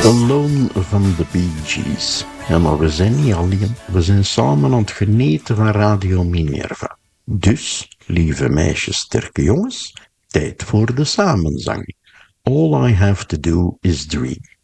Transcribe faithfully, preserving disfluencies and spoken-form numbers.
Alone van de Bee Gees. Ja, maar we zijn niet alleen. We zijn samen aan het genieten van Radio Minerva. Dus, lieve meisjes, sterke jongens, tijd voor de samenzang. All I have to do is dream.